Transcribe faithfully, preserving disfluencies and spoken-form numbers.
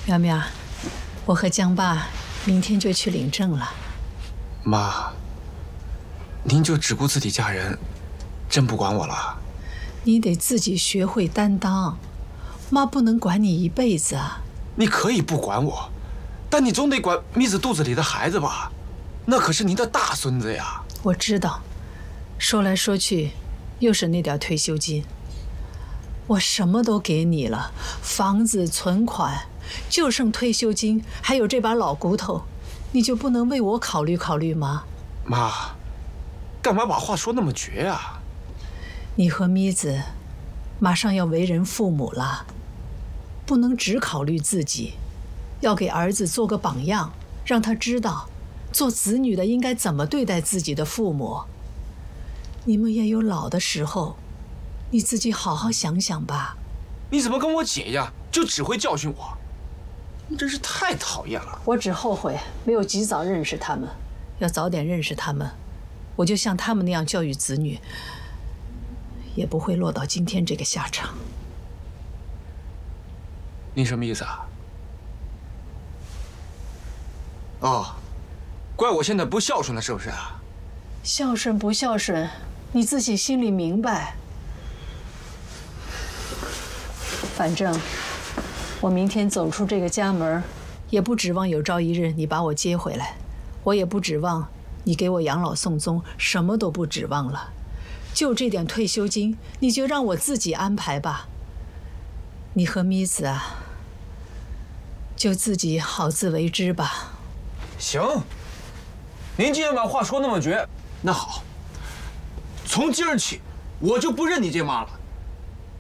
苗苗，我和江爸明天就去领证了。 妈，您就只顾自己嫁人，真不管我了？ 你得自己学会担当，妈不能管你一辈子啊。 你可以不管我，但你总得管咪子肚子里的孩子吧？那可是您的大孙子呀。 我知道，说来说去，又是那点退休金。我什么都给你了，房子、存款，就剩退休金，还有这把老骨头，你就不能为我考虑考虑吗？ 妈，干嘛把话说那么绝啊？ 你和咪子马上要为人父母了，不能只考虑自己，要给儿子做个榜样，让他知道做子女的应该怎么对待自己的父母。你们也有老的时候，你自己好好想想吧。 你怎么跟我姐一样，就只会教训我？你真是太讨厌了。 我只后悔没有及早认识他们，要早点认识他们，我就像他们那样教育子女，也不会落到今天这个下场。 您什么意思啊？哦，怪我现在不孝顺了，是不是啊？ 孝顺不孝顺，你自己心里明白。反正我明天走出这个家门，也不指望有朝一日你把我接回来，我也不指望你给我养老送终，什么都不指望了。就这点退休金，你就让我自己安排吧。你和咪子啊，就自己好自为之吧。 行，您既然把话说那么绝，那好，从今儿起，我就不认你这妈了。